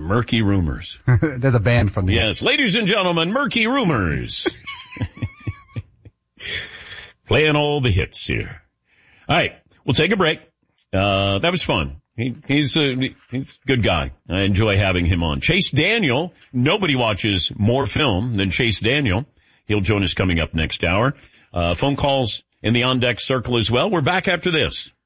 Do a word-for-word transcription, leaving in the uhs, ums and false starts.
Murky Rumors. There's a band from the... Yes, ladies and gentlemen, Murky Rumors. Playing all the hits here. All right, we'll take a break. Uh, that was fun. He, he's, a, he's a good guy. I enjoy having him on. Chase Daniel. Nobody watches more film than Chase Daniel. He'll join us coming up next hour. Uh, phone calls in the on-deck circle as well. We're back after this.